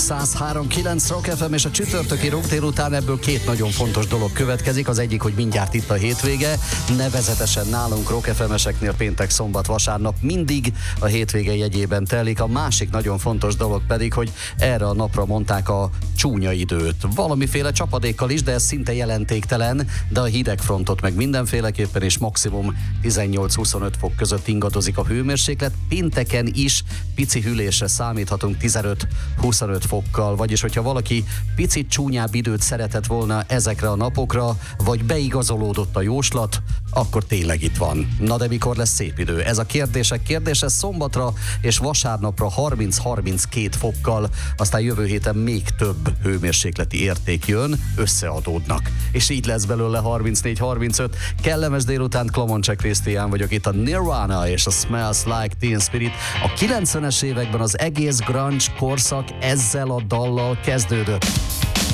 103.9 Rock FM, és a csütörtöki Rock délután ebből két nagyon fontos dolog következik. Az egyik, hogy mindjárt itt a hétvége, nevezetesen nálunk Rock FM-eseknél péntek, szombat, vasárnap mindig a hétvége jegyében telik. A másik nagyon fontos dolog pedig, hogy erre a napra mondták a csúnya időt. Valamiféle csapadékkal is, de ez szinte jelentéktelen, de a hidegfrontot meg mindenféleképpen, és maximum 18-25 fok között ingadozik a hőmérséklet. Pénteken is pici hűlésre számíthatunk 15-25 fokkal, vagyis hogyha valaki picit csúnyább időt szeretett volna ezekre a napokra, vagy beigazolódott a jóslat, akkor tényleg itt van. Na de mikor lesz szép idő? Ez a kérdések kérdése. Szombatra és vasárnapra 30-32 fokkal, aztán jövő héten még több hőmérsékleti érték jön, összeadódnak. És így lesz belőle 34-35. Kellemes délután, Klomoncsek Krisztián vagyok, itt a Nirvana és a Smells Like Teen Spirit. A 90-es években az egész grunge korszak ezzel a dallal kezdődött.